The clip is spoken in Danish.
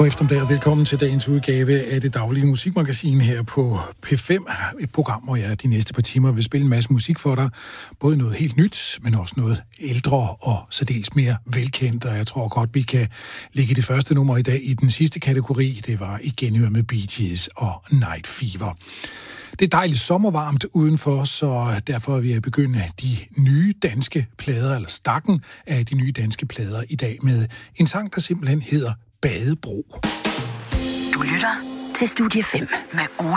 God eftermiddag og velkommen til dagens udgave af det daglige musikmagasin her på P5. Et program, hvor jeg de næste par timer vil spille en masse musik for dig. Både noget helt nyt, men også noget ældre og særdeles mere velkendt. Og jeg tror godt, vi kan lægge det første nummer i dag i den sidste kategori. Det var I genhør med Bee Gees og Night Fever. Det er dejligt sommervarmt udenfor, så derfor vil jeg begynde de nye danske plader, eller stakken af de nye danske plader i dag med en sang, der simpelthen hedder Badebro. Du lytter til Studie 5 med